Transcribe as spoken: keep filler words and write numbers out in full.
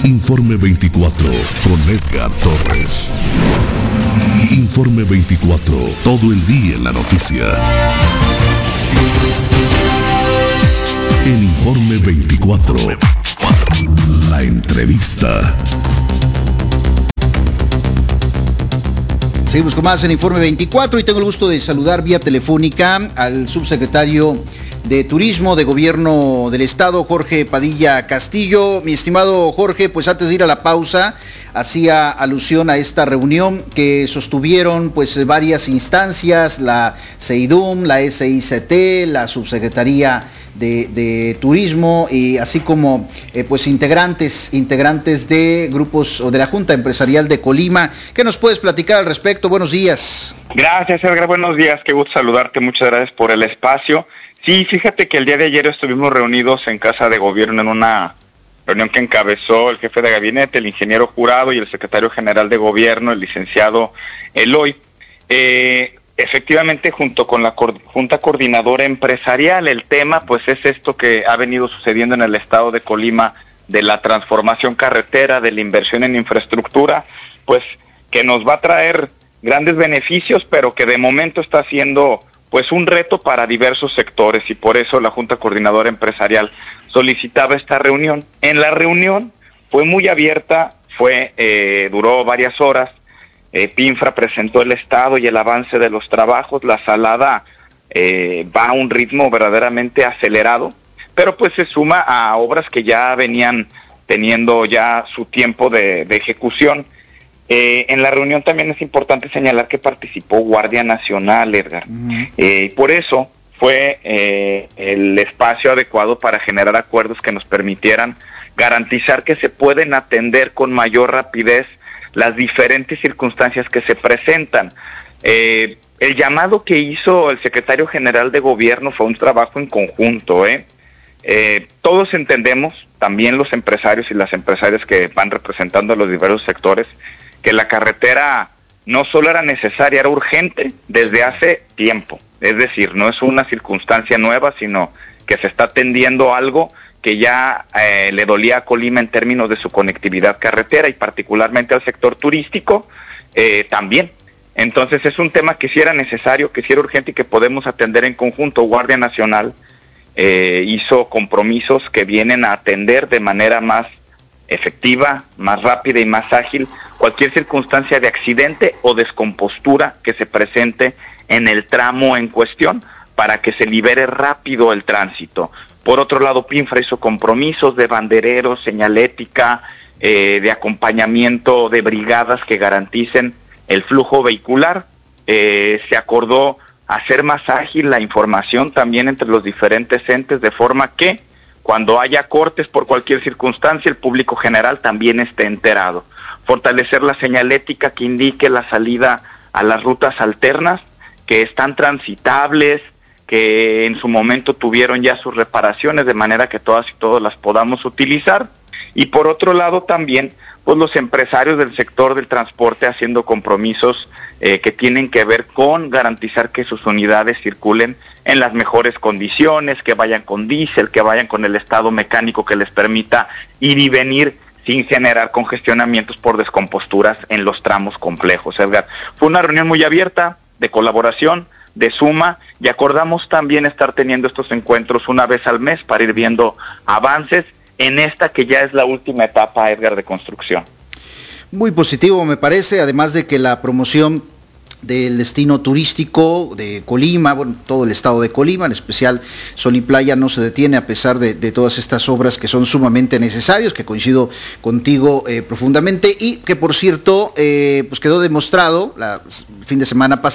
Informe veinticuatro con Edgar Torres. Informe veinticuatro, todo el día en la noticia. En Informe veinticuatro, la entrevista. Seguimos con más en Informe veinticuatro y tengo el gusto de saludar vía telefónica al subsecretario de Turismo de Gobierno del Estado, Jorge Padilla Castillo. Mi estimado Jorge, pues antes de ir a la pausa, hacía alusión a esta reunión que sostuvieron pues varias instancias, la CEIDUM, la S I C T, la Subsecretaría de, de Turismo y así como eh, pues integrantes, integrantes de grupos o de la Junta Empresarial de Colima. ¿Qué nos puedes platicar al respecto? Buenos días. Gracias, Edgar, buenos días, qué gusto saludarte, muchas gracias por el espacio. Sí, fíjate que el día de ayer estuvimos reunidos en Casa de Gobierno en una reunión que encabezó el jefe de gabinete, el ingeniero Jurado y el secretario general de Gobierno, el licenciado Eloy. Eh, efectivamente, junto con la co- Junta Coordinadora Empresarial, el tema pues es esto que ha venido sucediendo en el estado de Colima, de la transformación carretera, de la inversión en infraestructura, pues que nos va a traer grandes beneficios, pero que de momento está siendo pues un reto para diversos sectores, y por eso la Junta Coordinadora Empresarial solicitaba esta reunión. En la reunión fue muy abierta, fue eh, duró varias horas. eh, PINFRA presentó el estado y el avance de los trabajos. La salada eh, va a un ritmo verdaderamente acelerado, pero pues se suma a obras que ya venían teniendo ya su tiempo de, de ejecución. Eh, en la reunión también es importante señalar que participó Guardia Nacional, Edgar. Uh-huh. Eh, y por eso fue eh, el espacio adecuado para generar acuerdos que nos permitieran garantizar que se pueden atender con mayor rapidez las diferentes circunstancias que se presentan. Eh, el llamado que hizo el secretario general de Gobierno fue un trabajo en conjunto, ¿eh? Eh, todos entendemos, también los empresarios y las empresarias que van representando a los diversos sectores, que la carretera no solo era necesaria, era urgente desde hace tiempo. Es decir, no es una circunstancia nueva, sino que se está atendiendo algo que ya eh, le dolía a Colima en términos de su conectividad carretera y particularmente al sector turístico eh, también. Entonces es un tema que sí era necesario, que sí era urgente y que podemos atender en conjunto. Guardia Nacional eh, hizo compromisos que vienen a atender de manera más efectiva, más rápida y más ágil cualquier circunstancia de accidente o descompostura que se presente en el tramo en cuestión para que se libere rápido el tránsito. Por otro lado, PINFRA hizo compromisos de bandereros, señalética, eh, de acompañamiento de brigadas que garanticen el flujo vehicular. Eh, se acordó hacer más ágil la información también entre los diferentes entes, de forma que cuando haya cortes por cualquier circunstancia, el público general también esté enterado. Fortalecer la señalética que indique la salida a las rutas alternas, que están transitables, que en su momento tuvieron ya sus reparaciones, de manera que todas y todos las podamos utilizar. Y por otro lado también, pues los empresarios del sector del transporte haciendo compromisos eh, que tienen que ver con garantizar que sus unidades circulen en las mejores condiciones, que vayan con diésel, que vayan con el estado mecánico que les permita ir y venir sin generar congestionamientos por descomposturas en los tramos complejos. Edgar, fue una reunión muy abierta, de colaboración, de suma, y acordamos también estar teniendo estos encuentros una vez al mes para ir viendo avances en esta que ya es la última etapa, Edgar, de construcción. Muy positivo me parece, además de que la promoción del destino turístico de Colima, bueno, todo el estado de Colima, en especial Sol y Playa, no se detiene a pesar de, de todas estas obras que son sumamente necesarias, que coincido contigo eh, profundamente, y que por cierto, eh, pues quedó demostrado la, el fin de semana pasado,